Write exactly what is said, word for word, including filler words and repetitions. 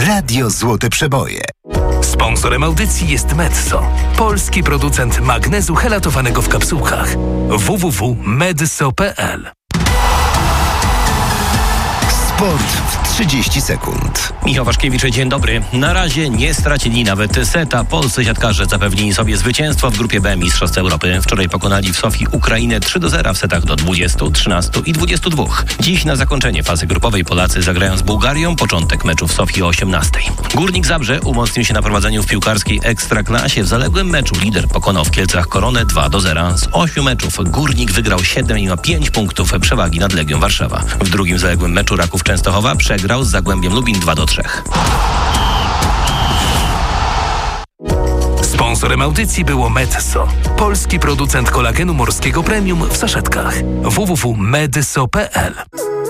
Radio Złote Przeboje. Sponsorem audycji jest Medzo, polski producent magnezu helatowanego w kapsułkach. w w w kropka medso kropka p l. Sport w trzydzieści sekund. Michał Waszkiewicz, dzień dobry. Na razie nie stracili nawet seta. Polscy siatkarze zapewnili sobie zwycięstwo w grupie B Mistrzostw Europy. Wczoraj pokonali w Sofii Ukrainę trzy do zera w setach do dwudziestu, trzynastu i dwudziestu dwóch. Dziś na zakończenie fazy grupowej Polacy zagrają z Bułgarią. Początek meczu w Sofii o osiemnastej. Górnik Zabrze umocnił się na prowadzeniu w piłkarskiej Ekstraklasie. W zaległym meczu lider pokonał w Kielcach Koronę dwa do zera. Z ośmiu meczów Górnik wygrał siedem i ma pięć punktów przewagi nad Legią Warszawa. W drugim zaległym meczu Raków Częstochowa przegrał z Zagłębiem Lubin dwa do trzech. Sponsorem audycji było Medzo, polski producent kolagenu morskiego premium w saszetkach. w w w kropka medso kropka p l.